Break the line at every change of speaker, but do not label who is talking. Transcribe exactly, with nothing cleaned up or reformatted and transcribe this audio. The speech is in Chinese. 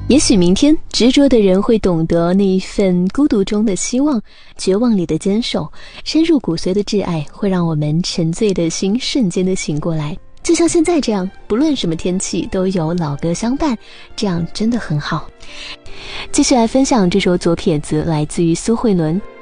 也许明天执着的人会懂得那一份孤独中的希望，绝望里的坚守，深入骨髓的挚爱会让我们沉醉的心瞬间的醒过来。就像现在这样，不论什么天气都有老歌相伴，这样真的很好。继续来分享这首左撇子，来自于苏慧伦。